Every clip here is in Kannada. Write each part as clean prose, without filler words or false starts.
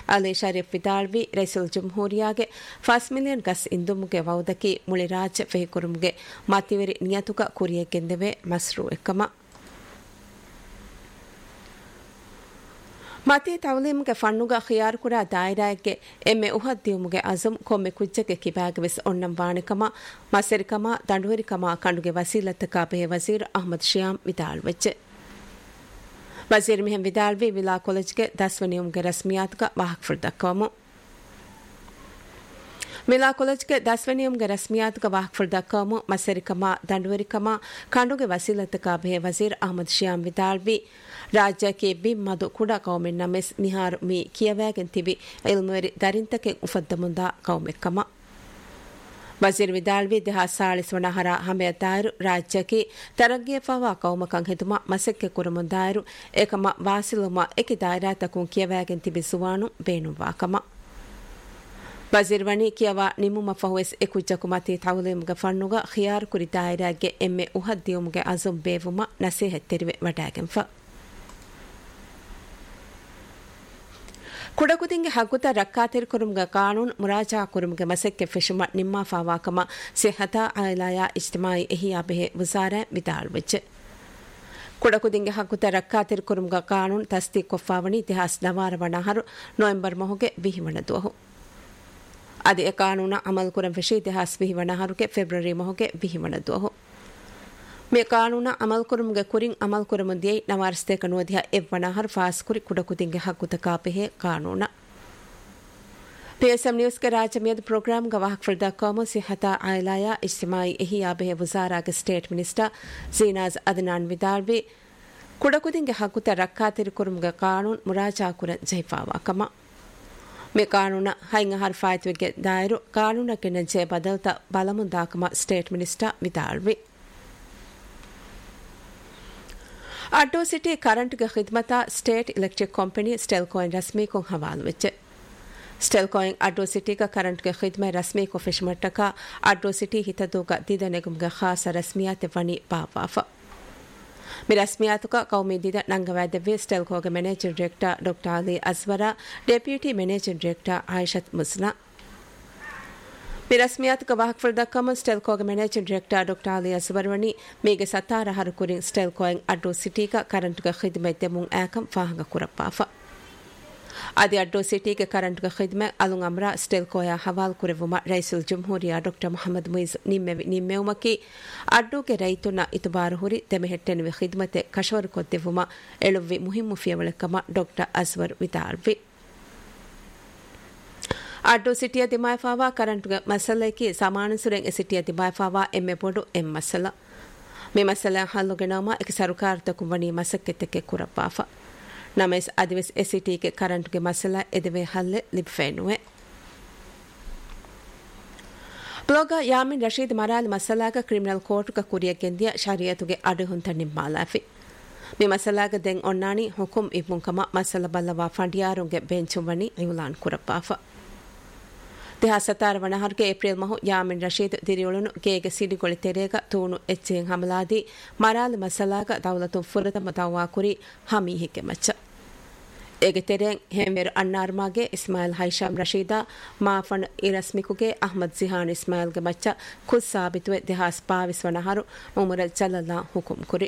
ಅಲಿ ಶರೀಫ್ ವಿದಾಳ್ವಿ ರೈಸುಲ್ ಜುಮ್ಹೂರಿಯಾಗೆ 5 ಮಿಲಿಯನ್ ಗಸ್ ಇಂದುಮುಗೆ ವೌದಕಿ ಮುಳಿ ರಾಜ್ಯ ಫೆಹಿಕುರುಮ್ಗೆ ಮತಿವೆರಿ ನಿಯತುಕ ಕುರಿಯಗೆಂದೆವೆ ಮಸ್ರು ಎಕ್ಕಮ ಮತಿ ತವಲೀಮ್ಗೆ ಫಣ್ಣುಗ ಖಿಯಾರ್ ಕುರ ದಾಯಿರಾಯಕ್ಕೆ ಎಮ್ಮೆ ಉಹದ್ದಿಯುಮ್ಗೆ ಅಜಮ್ ಕೊಮ್ಮೆ ಕುಜ್ಜಗೆ ಕಿಬಾಗೆ ವೆಸ್ ಒಣ್ಣಂ ವಾಣಿಕಮ ಮಸರಿಕಮ ದಂಡುವರಿಕಮ ಕಂಡುಗೆ ವಸೀಲತ್ತಕ ಬೆ ವಜೀರ್ ಅಹಮದ್ ಶಿಯಾಮ್ ವಿದಾಳ್ ವೆಚ್ಚೆ ವಜೀರ್ ಮಿಹಂ ವಿದಾಳ್ವಿ ವಿಲಾ ಕಾಲೇಜ್ಗೆ 10ವನಿಯುಮ್ಗೆ ರಸ್ಮಿಯಾತ್ಗ ವಾಹಕ್ ಫುರ್ದಕ್ಕವಮು ಮಿಲಾ ಕಾಲೇಜ್ಗೆ 10ವನಿಯುಮ್ಗೆ ರಸ್ಮಿಯಾತ್ಗ ವಾಹಕ್ ಫುರ್ದಕ್ಕವಮು ಮಸರಿಕಮ ದಂಡುವರಿಕಮ ಕಂಡುಗೆ ವಸೀಲತ್ತಕ ಬೆ ವಜೀರ್ ಅಹಮದ್ ಶಿಯಾಮ್ ವಿದಾಳ್ವಿ ರಾಜ್ಯಕ್ಕೆ ಬಿಮ್ಮದು ಕೂಡ ಕೌಮೆನ್ ನಮೆಸ್ ನಿಹಾರ್ ಮಿ ಕಿಯವಾಗೆನ್ ತಿಬಿ ಇಲ್ಮುವೆರಿ ದರಿಂತಕೆ ಉಫದ್ದ ಮುಂದ ಕೌಮೆಕ್ಕಮ ವಜೀರ್ ವಿದಾಳ್ವಿ ದೇಹ ಸಾಳಿಸುವಣ ಹರ ಹಮೆಯದಾಯರು ರಾಜ್ಯಕ್ಕೆ ತರಗ್ಗಿಯ ಫವಾ ಕೌಮಕಂ ಹೆತುಮ ಮಸಕ್ಕೆ ಕುರಮುಂದಾಯರು ಏಕಮ ವಾಸಿಲುಮ ಏಕೆ ದಾಯರಾತಕು ಕಿಯವಾಗೆನ್ ತಿಬಿ ಸುವಾಣು ಬೇಣುವಾಕಮ ವಜೀರ್ ವಣಿ ಕಿಯವಾ ನಿಮ್ಮುಮ ಫಹುವೆಸ್ ಎಕುಜ್ಜಕು ಮತಿ ತೌಲೀಮ್ಗೆ ಫಣ್ಣುಗ ಖಿಯಾರ್ ಕುರಿ ದಾಯರಾಗೆ ಎಮ್ಮೆ ಉಹದ್ದಿಯುಮ್ಗೆ ಅಜುಮ್ ಬೇವುಮ ನಸೀಹೆತ್ತೆರಿವೆ ವಡಾಗೆನ್ ಫ ಕುಡಕುದಿಂಗೆ ಹಗ್ಗುತ ರಕ್ಕಾತಿರ್ ಕುರುಮ್ಗ ಕಾನೂನ್ ಮುರಾಜಾ ಕುರುಮ್ಗೆ ಮಸಕ್ಕೆ ಫೆಶುಮ ನಿಮ್ಮಾ ಫಾವಾಕಮ ಸೆಹತ ಆಯ್ಲಾಯ ಇಜ್ತಿಮಾಯಿ ಎಹಿಯಾ ಬೆಹೆ ವಜಾರ ವಿದಾಳ್ ವೆಚ್ಚೆ ಕುಡಕುದಿಂಗೆ ಹಗ್ಗುತ ರಕ್ಕಾತಿರ್ ಕುರುಮ್ಗ ಕಾನೂನ್ ತಸ್ದೀಕ್ ಕೊಫಾವಣಿ ಇತಿಹಾಸ್ ನವಾರವಣಹರು ನವೆಂಬರ್ ಮೊಹಗೆ ವಿಹಿವಣದುವಹು ಅದೇ ಕಾನೂನ ಅಮಲ್ ಕುರಂ ಫೆಶಿ ಇತಿಹಾಸ್ ವಿಹಿವಣಹರುಗೆ ಫೆಬ್ರವರಿ ಮೊಹಗೆ ವಿಹಿವಣದುವಹು මේ කානුන අමල් කුරුම්ගේ කුරින් අමල් කුරුමුදියේ නවර්ස්තේක නොදියා එවනහර ෆාස් කුරි කුඩකුතින්ගේ හකුතකා පෙහෙ කානුන PSM न्यूज़ के राज्यमेद प्रोग्राम गवाहक फरदा कौमों से हता आयलाया इज्तिमाई एहिया बेह वज़ारा के स्टेट मिनिस्टर ज़ीनाज़ अदनान विदालवी कुडकुदिंगे हकुत रक्कातिर कुरुमगे कानून मुराजा कुरन जयफावा कमा මේ කානුන හයිං හර් ෆායිත්වෙගේ දායරු කානුනක නජේ බදල්තා බලමුදාකම ස්ටේට් මිනිස්ටර් විදාල්වි अड्डो सिटी करंट के खिदमता स्टेट इलेक्ट्रिक कंपनी स्टेलकॉइन रस्मी को हवाल विच स्टेलकॉइन अड्डो सिटी का करंट के खिदमत रस्मी को फिशमट का अड्डो सिटी हितदोगा दीदनेगुम के खास रस्मियात वनी पावाफा में रस्मियात का कौमी दीदा नंगवैदवे स्टेलको के manager director doctor Ali अजवरा deputy manager director आयशत मुसना रस्मियात का वाहक फरदकम स्टेलको के मैनेजर डायरेक्टर डॉक्टर अली अजवरवनी मेगे सतारा हर कुरिंग स्टेलकोइंग अड्डो सिटी का करंट का खिदमत देमुंग ऐकम फाहंग कुरपाफा आदि अड्डो सिटी के करंट का खिदमत अलुंग अमरा स्टेलकोया हवाल कुरेवुमा रईसुल जमहूरिया डॉक्टर मोहम्मद मुइज़ निम्मेउमकी अड्डो के रईतुना इतबार हुरी तेमेहेट्टेनवे खिदमत कशवर को देवुमा एलुव्वी मुहिम्मु फियवलकम डॉक्टर अजवर विदालवी अड्डो सिटिया दिमायफावा करंट मसले की सामान सुरेंग सिटिया दिमायफावा एम्मे बोडो एम मसला मे मसला हल्लुगेनामा एक सरकार तक वनी मसक्के के कुरपाफा नमेस अदिवस एसिटी के करंट के मसला एदवे हल्ले लिबफेनुए ब्लॉगर यामिन रशीद मराल मसला का क्रिमिनल कोर्ट का कुरिया केंद्रिया शरीयत के अडहुंत निम्मालाफी मे मसला का देंग ओन्नानी हुकुम इबुंकमा मसला बल्लवा फंडियारों के बेंचुवनी इउलान कुरपाफा देहा सतार वनहर के अप्रैल महो यामिन रशीद दिरियोलनु केगे सिडिगोळि तेरेगा तूनु एच्चें हमलादी मराल मसलागा दौलतु फुरत मतवा कुरी हमी हिके मच्च एगे तेरें हेमेर अन्नारमागे इस्माइल हैशम रशीदा माफन इरस्मिकुगे अहमद जिहान इस्माइल गे मच्च खुद साबितुवे देहास पाविस वनहरु उमर चलला हुकुम कुरी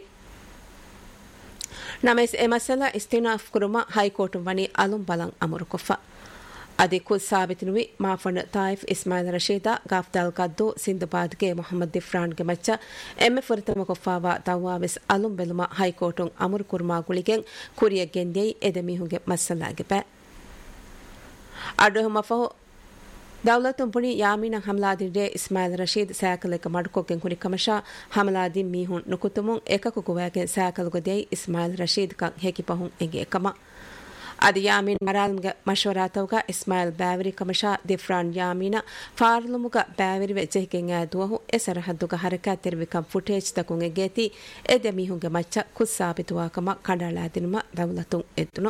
नमेस ए मसला इस्तिनाफ कुरुमा हाई कोर्ट वनी अलुम बलंग अमुरुकुफा अदे खुद साबितनुवी माफन ताइफ इस्माइल रशीदा गाफ्दाल कद्दो सिंधबाद के मोहम्मद दिफ्रान के मच्चा एम फुरतम कोफावा तवाविस अलुम बेलुमा हाई कोर्टुं अमुर कुर्मा गुलिगें कुरिया गेंदिये एदमिहुगे मसलागे पे अडोहम फहो दौलतुं पुनी यामिन हमलादिरे इस्माइल रशीद सैकलेक मडकोकें कुनि कमशा हमलादि मीहुं नुकुतुमुं एककु गुवागे सैकलुगदे इस्माइल रशीद का हेकि पहुं एगे कमा अद यामिन मरालमग मशवरातवगा इस्माइल बैवरी कमशा दिफ्रान यामिना फार्लुमुग बैवरी वेजेहिकें आदुवहु ए सरहद्दुग हरकत तिरविकम फुटेज तकुंगे गेति एदमिहुंगे मच्चा खुद साबितुवाकम कंडालादिनुम दौलतुं एद्दुनु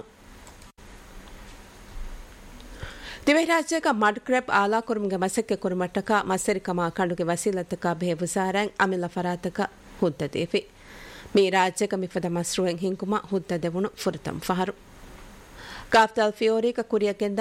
दिवे राज्य का मड क्रैप आला कुरुमगे मसक्के कुरुमट्टक मसरिकम कंडुगे वसीलतक बे वज़ारं अमिल फरातक हुद्द देफि मे राज्य का मिफद मसरुएं हिंकुम हुद्द देवुनु फुरतम फहरु काफ्ताल फियोरी का कुरिया केंदा